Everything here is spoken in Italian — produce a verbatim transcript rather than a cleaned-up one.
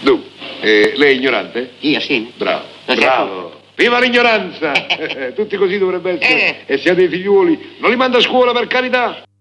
Tu, eh, lei è ignorante? Io sì. Bravo, Lo bravo. Viva l'ignoranza! Tutti così dovrebbe essere. E se ha dei figliuoli, non li manda a scuola, per carità.